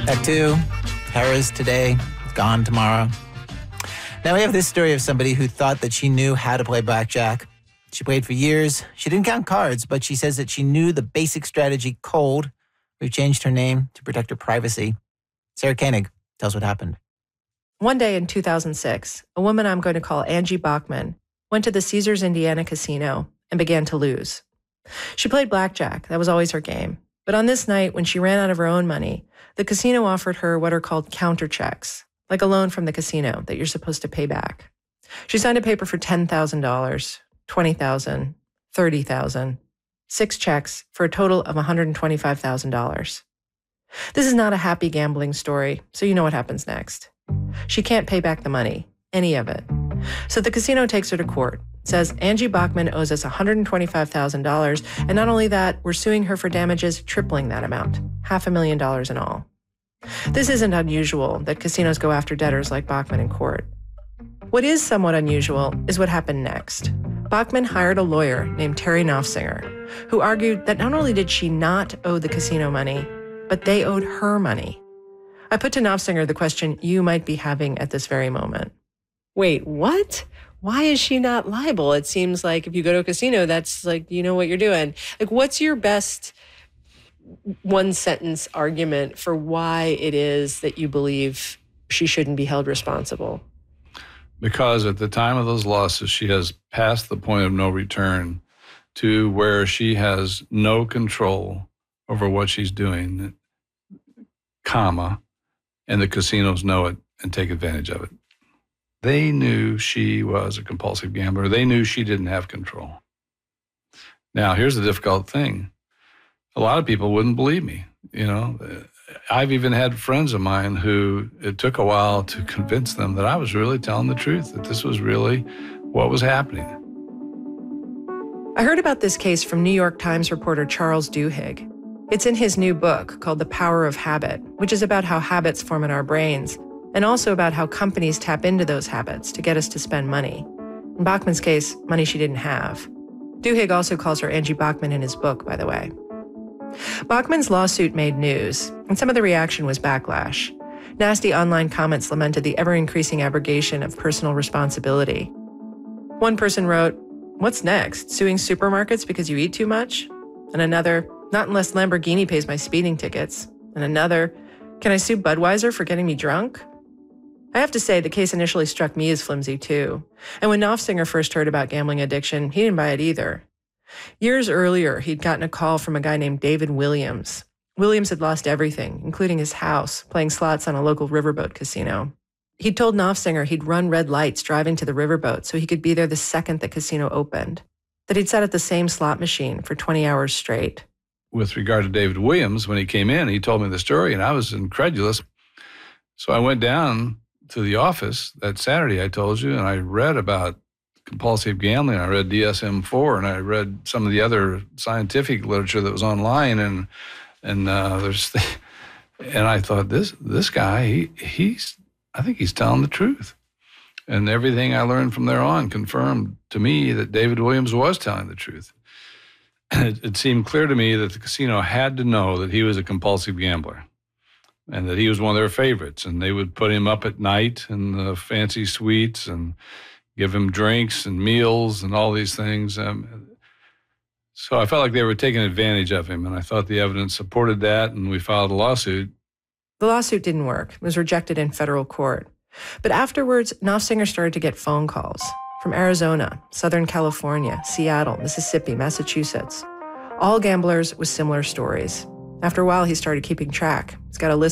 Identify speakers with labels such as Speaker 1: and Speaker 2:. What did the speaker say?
Speaker 1: Tattoo, Harris today, gone tomorrow. Now we have this story of somebody who thought that she knew how to play blackjack. She played for years. She didn't count cards, but she says that she knew the basic strategy cold. We've changed her name to protect her privacy. Sarah Koenig tells what happened.
Speaker 2: One day in 2006, a woman I'm going to call Angie Bachman went to the Caesars Indiana casino and began to lose. She played blackjack. That was always her game. But on this night, when she ran out of her own money, the casino offered her what are called counter checks, like a loan from the casino that you're supposed to pay back. She signed a paper for $10,000, $20,000, $30,000, 6 checks for a total of $125,000. This is not a happy gambling story, so you know what happens next. She can't pay back the money, any of it. So the casino takes her to court, says Angie Bachman owes us $125,000, and not only that, we're suing her for damages tripling that amount, $500,000 in all. This isn't unusual that casinos go after debtors like Bachman in court. What is somewhat unusual is what happened next. Bachman hired a lawyer named Terry Nofsinger, who argued that not only did she not owe the casino money, but they owed her money. I put to Nofsinger the question you might be having at this very moment.
Speaker 3: Wait, what? Why is she not liable? It seems like if you go to a casino, that's like, you know what you're doing. Like, what's your best one-sentence argument for why it is that you believe she shouldn't be held responsible?
Speaker 4: Because at the time of those losses, she has passed the point of no return to where she has no control over what she's doing, comma, and the casinos know it and take advantage of it. They knew she was a compulsive gambler. They knew she didn't have control. Now, here's the difficult thing. A lot of people wouldn't believe me. You know, I've even had friends of mine who it took a while to convince them that I was really telling the truth, that this was really what was happening.
Speaker 2: I heard about this case from New York Times reporter Charles Duhigg. It's in his new book called The Power of Habit, which is about how habits form in our brains, and also about how companies tap into those habits to get us to spend money. In Bachman's case, money she didn't have. Duhigg also calls her Angie Bachman in his book, by the way. Bachman's lawsuit made news, and some of the reaction was backlash. Nasty online comments lamented the ever-increasing abrogation of personal responsibility. One person wrote, "What's next? Suing supermarkets because you eat too much?" And another, "Not unless Lamborghini pays my speeding tickets." And another, "Can I sue Budweiser for getting me drunk?" I have to say, the case initially struck me as flimsy too. And when Nofsinger first heard about gambling addiction, he didn't buy it either. Years earlier, he'd gotten a call from a guy named David Williams. Williams had lost everything, including his house, playing slots on a local riverboat casino. He'd told Nofsinger he'd run red lights driving to the riverboat so he could be there the second the casino opened, that he'd sat at the same slot machine for 20 hours straight.
Speaker 4: With regard to David Williams, when he came in, he told me the story, and I was incredulous. So I went down to the office that Saturday I told you, and I read about compulsive gambling. I read DSM-4, and I read some of the other scientific literature that was online, and I thought this guy, I think he's telling the truth. And everything I learned from there on confirmed to me that David Williams was telling the truth. It seemed clear to me that the casino had to know that he was a compulsive gambler and that he was one of their favorites. And they would put him up at night in the fancy suites and give him drinks and meals and all these things. So I felt like they were taking advantage of him, and I thought the evidence supported that, and we filed a lawsuit.
Speaker 2: The lawsuit didn't work. It was rejected in federal court. But afterwards, Nofsinger started to get phone calls from Arizona, Southern California, Seattle, Mississippi, Massachusetts. All gamblers with similar stories. After a while, he started keeping track. He's got a list